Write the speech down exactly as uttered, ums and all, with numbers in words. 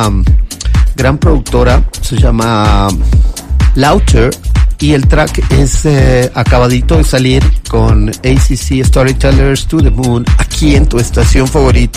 una gran productora, se llama Louter, y el track es eh, acabadito de salir con A C C Storytellers to the Moon, aquí en tu estación favorita.